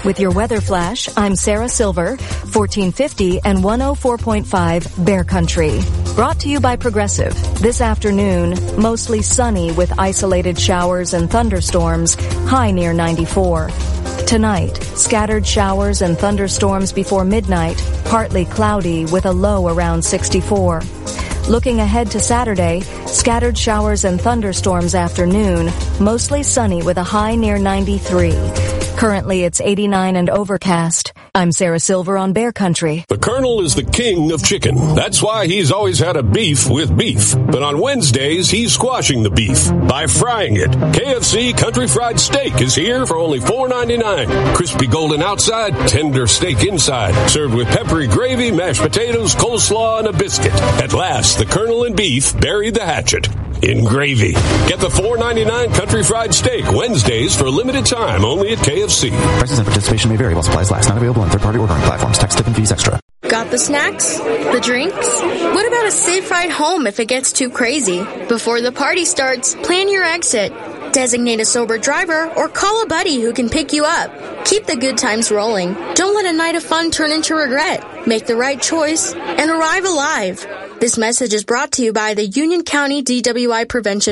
With your weather flash, I'm Sarah Silver, 1450 and 104.5 Bear Country. Brought to you by Progressive. This afternoon, mostly sunny with isolated showers and thunderstorms, high near 94. Tonight, scattered showers and thunderstorms before midnight, partly cloudy with a low around 64. Looking ahead to Saturday, scattered showers and thunderstorms afternoon, mostly sunny with a high near 93. Currently, it's 89 and overcast. I'm Sarah Silver on Bear Country. The Colonel is the king of chicken. That's why he's always had a beef with beef. But on Wednesdays, he's squashing the beef by frying it. KFC Country Fried Steak is here for only $4.99. Crispy golden outside, tender steak inside. Served with peppery gravy, mashed potatoes, coleslaw, and a biscuit. At last, the Colonel and beef buried the hatchet in gravy. Get the $4.99 Country Fried Steak Wednesdays for a limited time only at KFC. Prices and participation may vary while supplies last. Not available on third-party ordering platforms. Tax, tip, and fees extra. Got the snacks? The drinks? What about a safe ride home if it gets too crazy? Before the party starts, plan your exit. Designate a sober driver or call a buddy who can pick you up. Keep the good times rolling. Don't let a night of fun turn into regret. Make the right choice and arrive alive. This message is brought to you by the Union County DWI Prevention